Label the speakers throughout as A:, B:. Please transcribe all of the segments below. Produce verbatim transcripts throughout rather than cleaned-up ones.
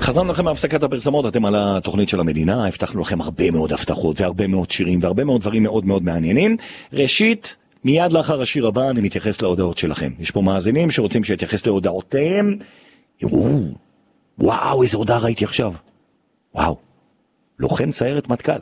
A: חזרנו לכם מהפסקת הפרסמות, אתם על התוכנית של המדינה, הבטחנו לכם הרבה מאוד הבטחות והרבה מאוד שירים והרבה מאוד דברים מאוד מאוד מעניינים. ראשית, מיד לאחר השיר הבא אני מתייחס להודעות שלכם. יש פה מאזינים שרוצים שיתייחס להודעותיהם. יראו, וואו, איזה הודעה ראיתי עכשיו. וואו, לוחם סיירת מטכ"ל.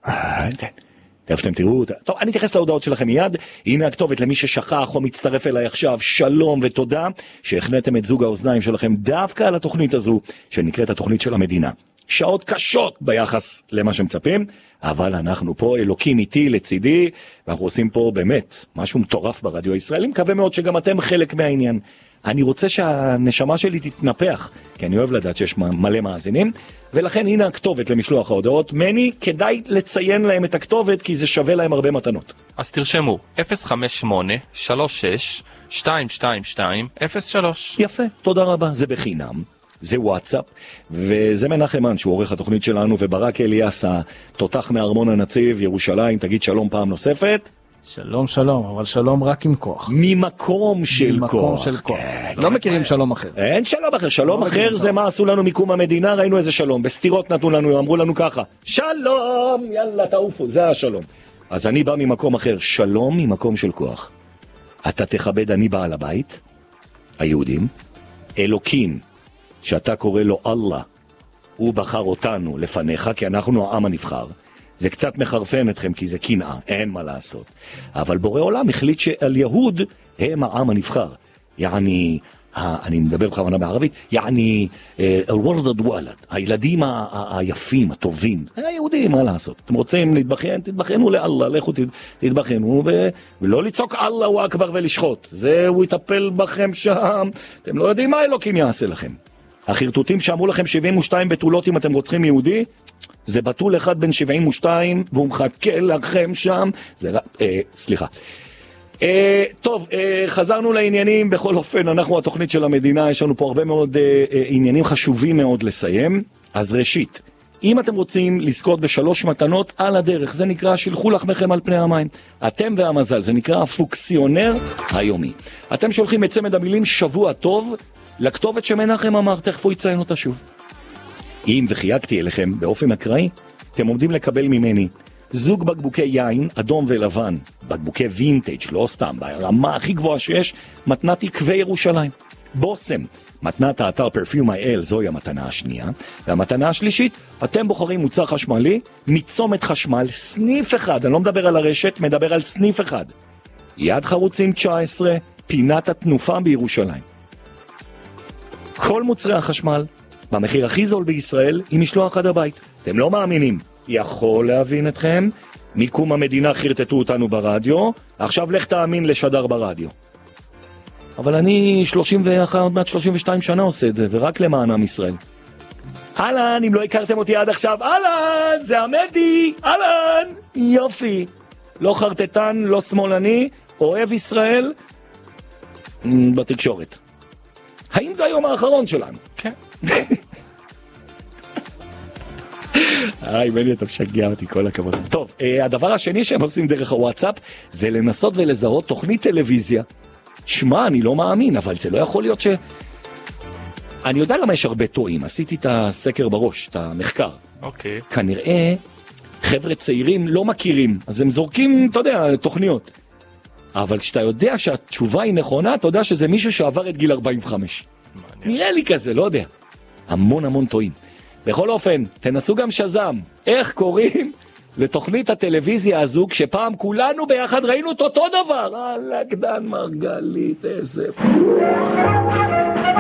A: כן. תכף אתם תראו אותה. טוב, אני אתייחס להודעות שלכם מיד. הנה הכתובת למי ששכח או מצטרף אליי עכשיו. שלום ותודה שהכנתם את זוג האוזניים שלכם דווקא על התוכנית הזו שנקראת התוכנית של המדינה. שעות קשות ביחס למה שמצפים, אבל אנחנו פה, אלוקים איתי לצידי, ואנחנו עושים פה באמת משהו מטורף ברדיו הישראלי. מקווה מאוד שגם אתם חלק מהעניין. אני רוצה שהנשמה שלי תתנפח, כי אני אוהב לדעת שיש מלא מאזינים, ולכן הנה הכתובת למשלוח ההודעות. מני, כדאי לציין להם את הכתובת, כי זה שווה להם הרבה מתנות.
B: אז תרשמו, אפס חמש שמונה שלוש שש שתיים שתיים שתיים אפס שלוש.
A: יפה, תודה רבה, זה בחינם. זה וואטסאפ, וזה מנחם, שהוא עורך התוכנית שלנו, וברק אליאס, התותח מארמון הנציב, ירושלים. תגיד שלום פעם נוספת.
C: שלום שלום, אבל שלום רק עם כוח.
A: ממקום של
C: ממקום
A: כוח.
C: של כוח.
A: כן,
C: לא
A: כן.
C: מכירים שלום אחר.
A: אין שלום אחר, שלום
C: לא
A: אחר זה מה עשו לנו מקום המדינה, ראינו איזה שלום, בסתירות נתנו לנו, אמרו לנו ככה, שלום, יאללה תעופו, זה השלום. אז אני בא ממקום אחר, שלום ממקום של כוח. אתה תכבד, אני בעל הבית, היהודים, אלוקים, שאתה קורא לו אללה, הוא בחר אותנו לפניך, כי אנחנו העם הנבחר. זה קצת מחרפן אתכם, כי זה קנאה, אין מה לעשות. אבל בורא עולם החליט שעל יהוד הם העם הנבחר. יעני, אני מדבר בכוונה בערבית, יעני, אל-ורד דואלד, הילדים היפים, הטובים, היהודים, מה לעשות? אתם רוצים להתבחן, תתבחנו לאללה, לכו תתבחנו, ולא לצעוק אללה הוא אכבר ולשחוט. זה הוא יטפל בכם שם, אתם לא יודעים מה אלוקים יעשה לכם. החרטוטים שאמרו לכם שבעים ושתיים בתולות אם אתם רוצחים יהודי, זה בתול אחד בין שבעים ושתיים, והוא מחכה לכם שם. זה, אה, סליחה. אה, טוב, אה, חזרנו לעניינים. בכל אופן, אנחנו התוכנית של המדינה, יש לנו פה הרבה מאוד אה, אה, עניינים חשובים מאוד לסיים. אז ראשית, אם אתם רוצים לזכות בשלוש מתנות על הדרך, זה נקרא שילחו לחמכם על פני המים. אתם והמזל, זה נקרא הפוקסיונר היומי. אתם שולחים את צמד המילים שבוע טוב לכתובת שמנחם אמר, תכף הוא יציין אותה שוב. אם וחייגתי אליכם באופן אקראי, אתם עומדים לקבל ממני זוג בקבוקי יין, אדום ולבן, בקבוקי וינטג', לא סתם, ברמה הכי גבוהה שיש, מתנת עקבי ירושלים. בוסם, מתנת האתר פרפיום איי אל, זוהי המתנה השנייה. והמתנה השלישית, אתם בוחרים מוצר חשמלי, מצומת חשמל, סניף אחד, אני לא מדבר על הרשת, מדבר על סניף אחד. יד חרוצים תשע עשרה, פינת התנופה בירושלים. כל מוצרי החשמל, במחיר הכי זול בישראל, עם משלוח עד הבית. אתם לא מאמינים, יכול להבין אתכם, מקום המדינה חרטטו אותנו ברדיו, עכשיו לך תאמין לשדר ברדיו. אבל אני שלושים ואחת, עוד מעט שלושים ושתיים שנה עושה את זה, ורק למען עם ישראל. אהלן, אם לא הכרתם אותי עד עכשיו, אהלן, זה המדי, אהלן, יופי. לא חרטטן, לא שמאלני, אוהב ישראל, בתקשורת. האם זה היום האחרון שלנו?
B: כן.
A: היי, מני, אתה משגע אותי, כל הכבוד. טוב, הדבר השני שהם עושים דרך הוואטסאפ, זה לנסות ולזהות תוכנית טלוויזיה. שמה, אני לא מאמין, אבל זה לא יכול להיות ש... אני יודע למה יש הרבה טועים, עשיתי את הסקר בראש, את המחקר.
B: אוקיי.
A: כנראה, חבר'ה צעירים לא מכירים, אז הם זורקים, אתה יודע, תוכניות. אבל כשאתה יודע שהתשובה היא נכונה, אתה יודע שזה מישהו שעבר את גיל ארבעים וחמש. מעניין. נראה לי כזה, לא יודע. המון המון טועים. בכל אופן, תנסו גם שזם. איך קוראים לתוכנית הטלוויזיה הזו, כשפעם כולנו ביחד ראינו את אותו דבר? אללה, קדן מרגלית, איזה פסק.